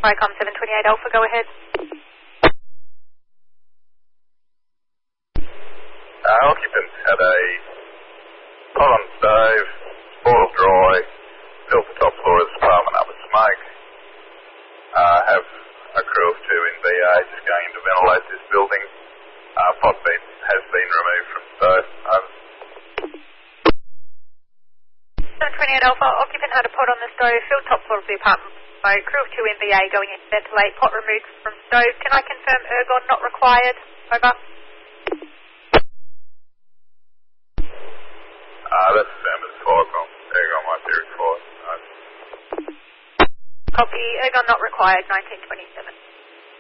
Vicom 728 Alpha, go ahead. Occupants had a pot on stove, boiled dry, filled the top floor of this apartment up with smoke. Have a crew of 2 in BA just going in to ventilate this building. Pot has been removed from stove. 728 Alpha, occupant had a pot on the stove, filled top floor of the apartment. So crew of 2 in BA going in to ventilate, pot removed from stove. Can I confirm ergon not required? Over. That's the same as Vicom. Ergon might be required. Copy, ergon not required, 1920.